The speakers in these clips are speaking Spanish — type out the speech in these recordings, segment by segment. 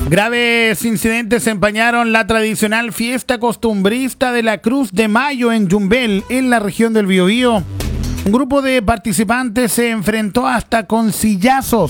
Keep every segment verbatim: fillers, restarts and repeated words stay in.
Graves incidentes empañaron la tradicional fiesta costumbrista de la Cruz de Mayo en Yumbel, en la región del Biobío. Un grupo de participantes se enfrentó hasta con sillazos.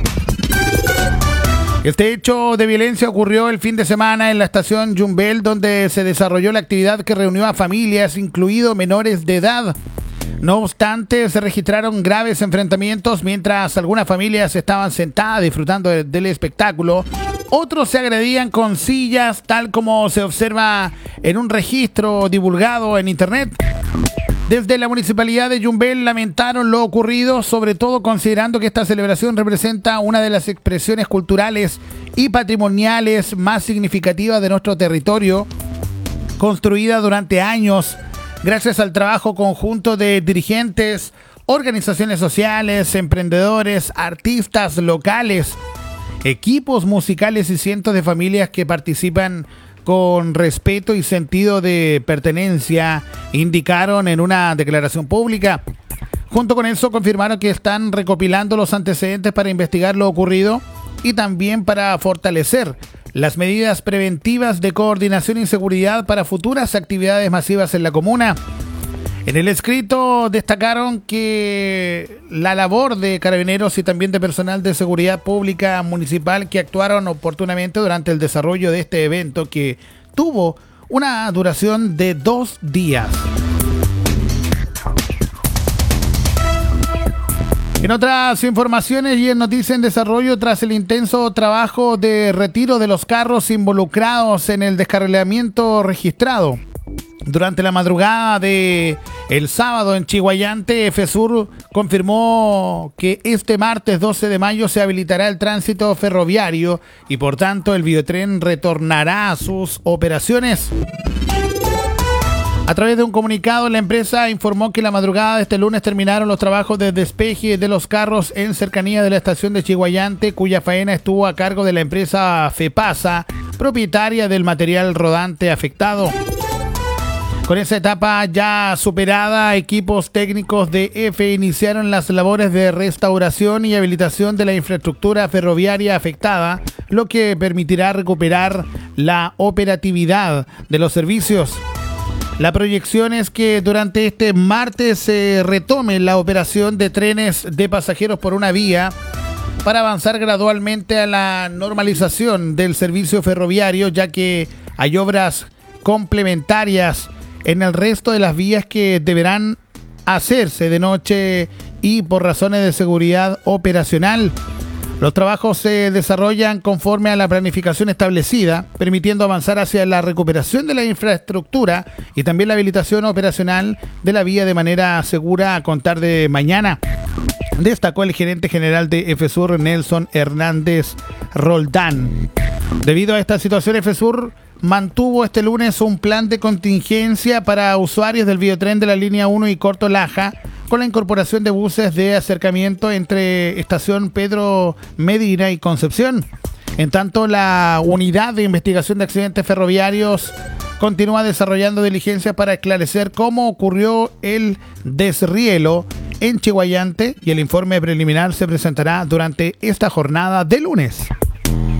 Este hecho de violencia ocurrió el fin de semana en la estación Yumbel, donde se desarrolló la actividad que reunió a familias, incluidos menores de edad. No obstante, se registraron graves enfrentamientos mientras algunas familias estaban sentadas disfrutando de, del espectáculo. Otros se agredían con sillas, tal como se observa en un registro divulgado en internet. Desde la municipalidad de Yumbel lamentaron lo ocurrido, sobre todo considerando que esta celebración representa una de las expresiones culturales y patrimoniales más significativas de nuestro territorio, construida durante años gracias al trabajo conjunto de dirigentes, organizaciones sociales, emprendedores, artistas locales, equipos musicales y cientos de familias que participan con respeto y sentido de pertenencia, indicaron en una declaración pública. Junto con eso confirmaron que están recopilando los antecedentes para investigar lo ocurrido y también para fortalecer las medidas preventivas de coordinación y seguridad para futuras actividades masivas en la comuna. En el escrito destacaron que la labor de carabineros y también de personal de seguridad pública municipal que actuaron oportunamente durante el desarrollo de este evento, que tuvo una duración de dos días. En otras informaciones y en noticias en desarrollo, tras el intenso trabajo de retiro de los carros involucrados en el descarrilamiento registrado durante la madrugada de el sábado en Chiguayante, FESUR confirmó que este martes doce de mayo se habilitará el tránsito ferroviario y por tanto el biotren retornará a sus operaciones. A través de un comunicado, la empresa informó que la madrugada de este lunes terminaron los trabajos de despeje de los carros en cercanía de la estación de Chiguayante, cuya faena estuvo a cargo de la empresa FEPASA, propietaria del material rodante afectado. Con esa etapa ya superada, equipos técnicos de E F E iniciaron las labores de restauración y habilitación de la infraestructura ferroviaria afectada, lo que permitirá recuperar la operatividad de los servicios. La proyección es que durante este martes se retome la operación de trenes de pasajeros por una vía para avanzar gradualmente a la normalización del servicio ferroviario, ya que hay obras complementarias en el resto de las vías que deberán hacerse de noche y por razones de seguridad operacional. Los trabajos se desarrollan conforme a la planificación establecida, permitiendo avanzar hacia la recuperación de la infraestructura y también la habilitación operacional de la vía de manera segura a contar de mañana, destacó el gerente general de FESUR, Nelson Hernández Roldán. Debido a esta situación, FESUR mantuvo este lunes un plan de contingencia para usuarios del biotren de la línea uno y Corto Laja, con la incorporación de buses de acercamiento entre estación Pedro Medina y Concepción. En tanto, la unidad de investigación de accidentes ferroviarios continúa desarrollando diligencias para esclarecer cómo ocurrió el desrielo en Chiguayante, y el informe preliminar se presentará durante esta jornada de lunes.